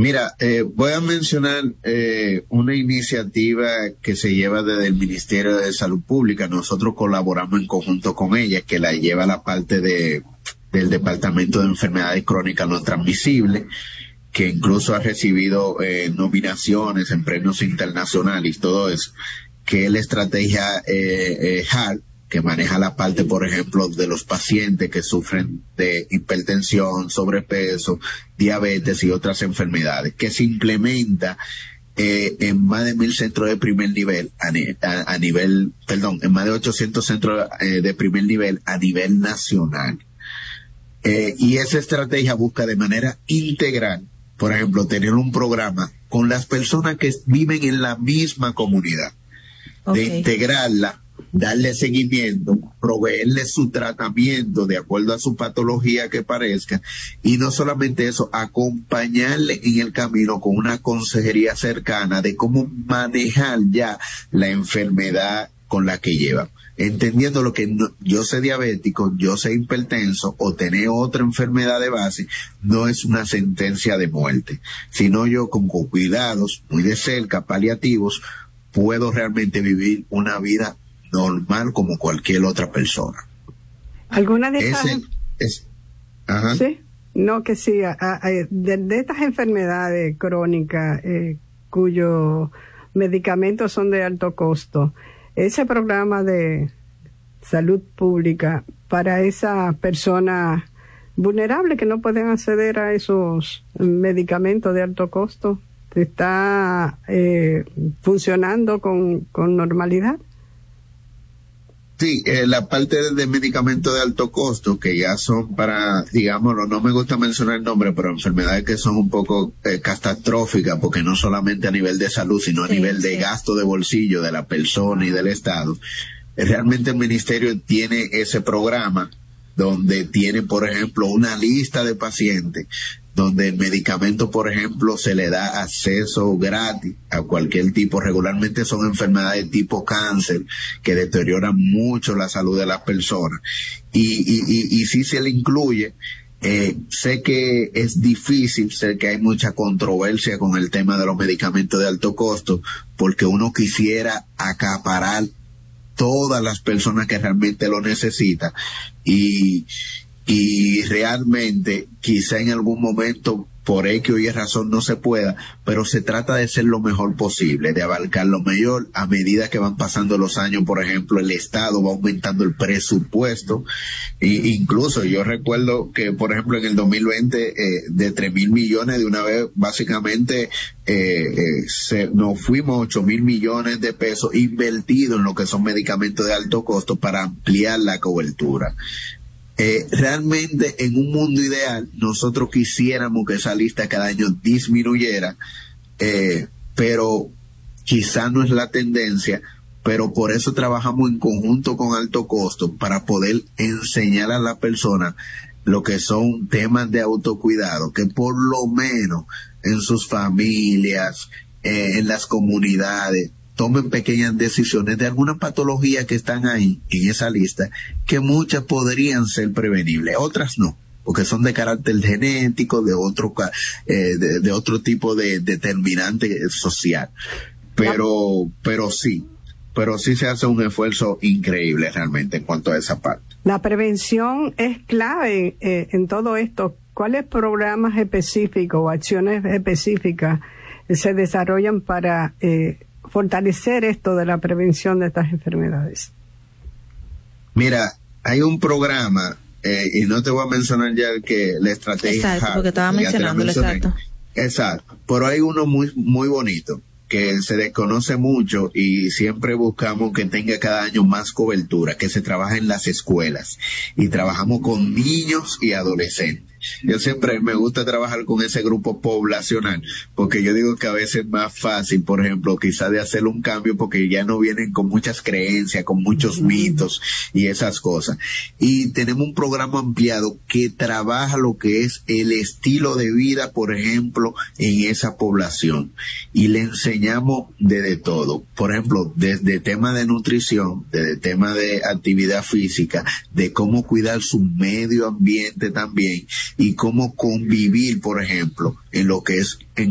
Mira, voy a mencionar una iniciativa que se lleva desde el Ministerio de Salud Pública. Nosotros colaboramos en conjunto con ella, que la lleva la parte del Departamento de Enfermedades Crónicas No Transmisibles, que incluso ha recibido nominaciones en premios internacionales y todo eso, que es la estrategia HART, que maneja la parte, por ejemplo, de los pacientes que sufren de hipertensión, sobrepeso, diabetes y otras enfermedades, que se implementa en más de 1,000 centros de primer nivel, en más de 800 centros de primer nivel a nivel nacional. Y esa estrategia busca de manera integral, por ejemplo, tener un programa con las personas que viven en la misma comunidad, de integrarla, darle seguimiento, proveerle su tratamiento de acuerdo a su patología que parezca, y no solamente eso, acompañarle en el camino con una consejería cercana de cómo manejar ya la enfermedad con la que lleva. Entendiendo lo que yo soy diabético, yo soy hipertenso o tener otra enfermedad de base, no es una sentencia de muerte, sino yo con cuidados muy de cerca, paliativos, puedo realmente vivir una vida normal como cualquier otra persona. ¿Alguna de estas? Ajá. Sí, no, que sí, de estas enfermedades crónicas cuyos medicamentos son de alto costo, ese programa de salud pública para esas personas vulnerables que no pueden acceder a esos medicamentos de alto costo, ¿está funcionando con normalidad? Sí, la parte de medicamentos de alto costo, que ya son para, digámoslo, no me gusta mencionar el nombre, pero enfermedades que son un poco catastróficas, porque no solamente a nivel de salud, sino a nivel de gasto de bolsillo de la persona y del Estado. Realmente el Ministerio tiene ese programa donde tiene, por ejemplo, una lista de pacientes donde el medicamento, por ejemplo, se le da acceso gratis a cualquier tipo. Regularmente son enfermedades tipo cáncer que deterioran mucho la salud de las personas. Y sí se le incluye. Sé que es difícil, sé que hay mucha controversia con el tema de los medicamentos de alto costo, porque uno quisiera acaparar todas las personas que realmente lo necesitan, y realmente quizá en algún momento por X o Y razón no se pueda, pero se trata de ser lo mejor posible, de abarcar lo mejor. A medida que van pasando los años, por ejemplo, el Estado va aumentando el presupuesto, e incluso yo recuerdo que, por ejemplo, en el 2020 de 3,000 millones de una vez, básicamente nos fuimos 8,000 millones de pesos invertidos en lo que son medicamentos de alto costo para ampliar la cobertura. Realmente en un mundo ideal nosotros quisiéramos que esa lista cada año disminuyera, pero quizá no es la tendencia, pero por eso trabajamos en conjunto con alto costo, para poder enseñar a la persona lo que son temas de autocuidado, que por lo menos en sus familias, en las comunidades, tomen pequeñas decisiones de alguna patología que están ahí en esa lista, que muchas podrían ser prevenibles, otras no, porque son de carácter genético, de otro tipo de determinante social. Pero sí se hace un esfuerzo increíble realmente en cuanto a esa parte. La prevención es clave en todo esto. ¿Cuáles programas específicos o acciones específicas se desarrollan para fortalecer esto de la prevención de estas enfermedades? Mira, hay un programa, y no te voy a mencionar ya que la estrategia. Exacto, porque estaba mencionándolo, exacto. Exacto, pero hay uno muy, muy bonito que se desconoce mucho y siempre buscamos que tenga cada año más cobertura, que se trabaja en las escuelas y trabajamos con niños y adolescentes. Yo siempre me gusta trabajar con ese grupo poblacional, porque yo digo que a veces es más fácil, por ejemplo, quizás de hacer un cambio, porque ya no vienen con muchas creencias, con muchos mitos y esas cosas. Y tenemos un programa ampliado que trabaja lo que es el estilo de vida, por ejemplo, en esa población. Y le enseñamos desde todo. Por ejemplo, desde tema de nutrición, desde tema de actividad física, de cómo cuidar su medio ambiente también, y cómo convivir, por ejemplo, en lo que es en